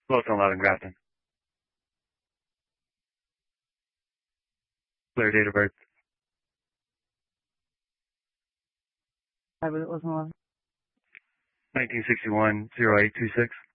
Wilson Loudon Grafton. Clear date of birth. I was 1961-0826.